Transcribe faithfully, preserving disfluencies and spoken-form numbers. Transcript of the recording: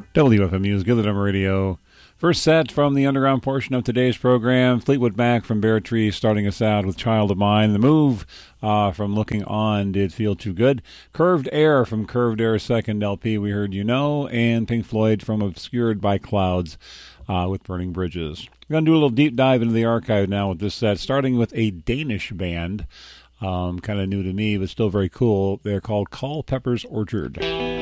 W F M U's Good Little Radio. First set from the underground portion of today's program. Fleetwood Mac from Bare Tree starting us out with Child of Mine. The Move uh, from Looking On did Feel Too Good. Curved Air from Curved Air's second L P, We Heard You Know. And Pink Floyd from Obscured by Clouds uh, with Burning Bridges. We're going to do a little deep dive into the archive now with this set, starting with a Danish band. Um, kind of new to me, but still very cool. They're called Culpepper's Orchard.